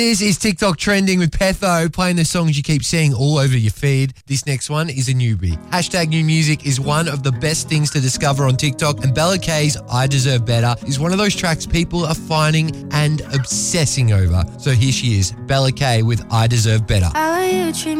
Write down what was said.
This is TikTok trending with Petho playing the songs you keep seeing all over your feed. This next one is a newbie. Hashtag new music is one of the best things to discover on TikTok, and Bella K's I Deserve Better is one of those tracks people are finding and obsessing over. So here she is, Bella K with I Deserve Better. How you treat